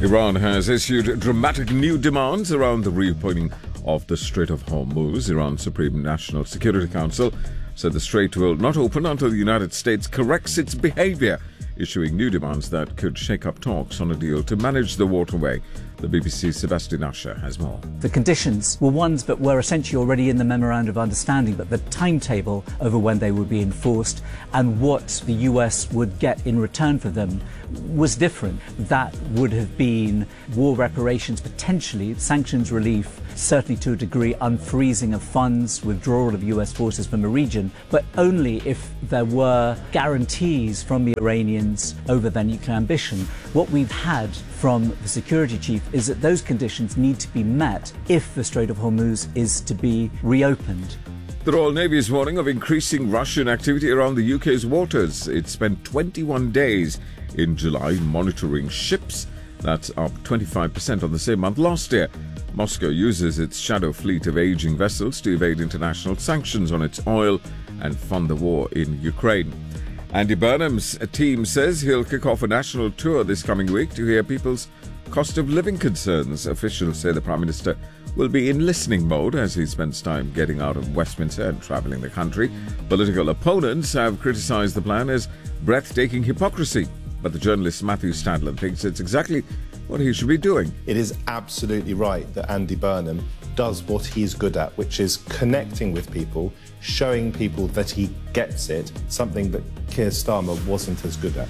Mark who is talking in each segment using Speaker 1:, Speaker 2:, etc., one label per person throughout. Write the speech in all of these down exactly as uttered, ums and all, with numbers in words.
Speaker 1: Iran has issued dramatic new demands around the reopening of the Strait of Hormuz. Iran's Supreme National Security Council said the strait will not open until the United States corrects its behavior, issuing new demands that could shake up talks on a deal to manage the waterway. The B B C's Sebastian Usher has more.
Speaker 2: The conditions were ones that were essentially already in the Memorandum of Understanding, but the timetable over when they would be enforced and what the U S would get in return for them was different. That would have been war reparations, potentially sanctions relief, certainly to a degree unfreezing of funds, withdrawal of U S forces from the region, but only if there were guarantees from the Iranians over their nuclear ambition. What we've had from the security chief is that those conditions need to be met if the Strait of Hormuz is to be reopened.
Speaker 1: The Royal Navy is warning of increasing Russian activity around the U K's waters. It spent twenty-one days in July monitoring ships. That's up twenty-five percent on the same month last year. Moscow uses its shadow fleet of aging vessels to evade international sanctions on its oil and fund the war in Ukraine. Andy Burnham's team says he'll kick off a national tour this coming week to hear people's cost of living concerns. Officials say the Prime Minister will be in listening mode as he spends time getting out of Westminster and travelling the country. Political opponents have criticised the plan as breathtaking hypocrisy, but the journalist Matthew Stadler thinks it's exactly what he should be doing.
Speaker 3: It is absolutely right that Andy Burnham does what he's good at, which is connecting with people, showing people that he gets it, something that Keir Starmer wasn't as good at.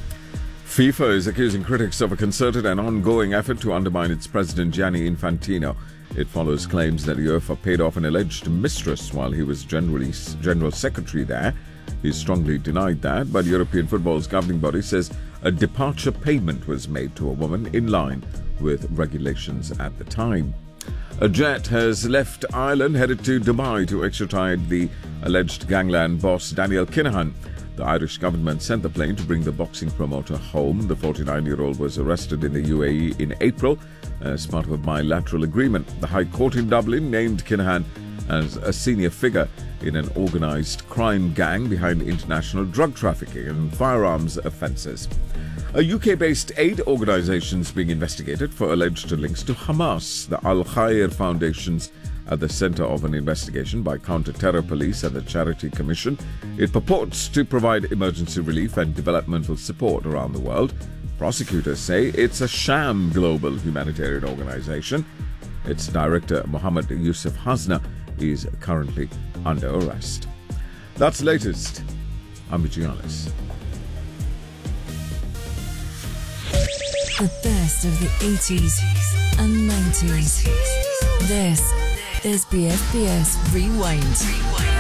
Speaker 1: FIFA is accusing critics of a concerted and ongoing effort to undermine its president Gianni Infantino. It follows claims that UEFA paid off an alleged mistress while he was generally general secretary there. He strongly denied that, but European football's governing body says a departure payment was made to a woman in line with regulations at the time. A jet has left Ireland, headed to Dubai to extradite the alleged gangland boss Daniel Kinahan. The Irish government sent the plane to bring the boxing promoter home. The forty-nine-year-old was arrested in the U A E in April as part of a bilateral agreement. The High Court in Dublin named Kinahan as a senior figure in an organised crime gang behind international drug trafficking and firearms offences. A U K-based aid organisation is being investigated for alleged links to Hamas. The Al Khair Foundation's at the centre of an investigation by counter-terror police and the Charity Commission. It purports to provide emergency relief and developmental support around the world. Prosecutors say it's a sham global humanitarian organisation. Its director, Mohammed Yusuf Hasna, is currently under arrest. That's latest. I'm Vigianis.
Speaker 4: The best of the eighties and nineties. This is B F B S Rewind.